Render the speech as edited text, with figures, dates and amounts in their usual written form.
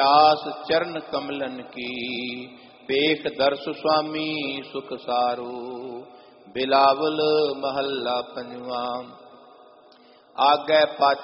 आस चरण कमलन की, पेख दर्श स्वामी सुख सारो। बिलावल महल्ला पंजवा। आगे पाछ